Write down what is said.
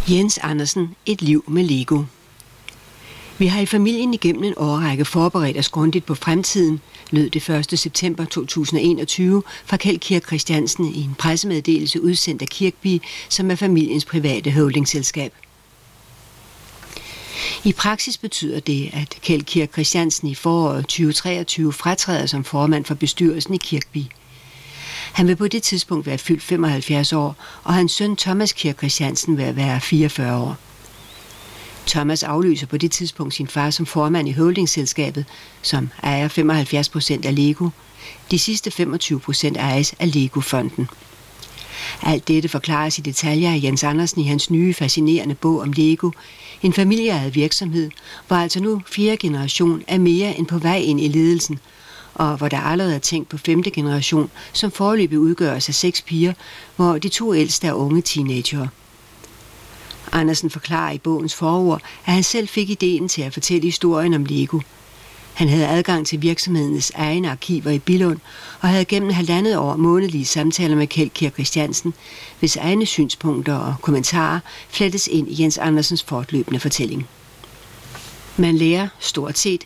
Jens Andersen, et liv med Lego. Vi har i familien igennem en årrække forberedt os grundigt på fremtiden, lød det 1. september 2021 fra Kjeld Kirk Christiansen i en pressemeddelelse udsendt af Kirkbi, som er familiens private holdingselskab. I praksis betyder det, at Kjeld Kirk Christiansen i foråret 2023 fratræder som formand for bestyrelsen i Kirkbi. Han vil på det tidspunkt være fyldt 75 år, og hans søn Thomas Kirk Christiansen vil være 44 år. Thomas afløser på det tidspunkt sin far som formand i holdingselskabet, som ejer 75% af Lego. De sidste 25% ejes af Lego-fonden. Alt dette forklares i detaljer af Jens Andersen i hans nye fascinerende bog om Lego, en familieejet virksomhed, hvor altså nu 4. generation er mere end på vej ind i ledelsen, og hvor der allerede er tænkt på 5. generation, som foreløbig udgøres af 6 piger, hvor de 2 ældste er unge teenagere. Andersen forklarer i bogens forord, at han selv fik ideen til at fortælle historien om Lego. Han havde adgang til virksomhedens egne arkiver i Billund, og havde gennem 1,5 år månedlige samtaler med Kjeld Kirk Christiansen, hvis egne synspunkter og kommentarer flettes ind i Jens Andersens fortløbende fortælling. Man lærer, stort set,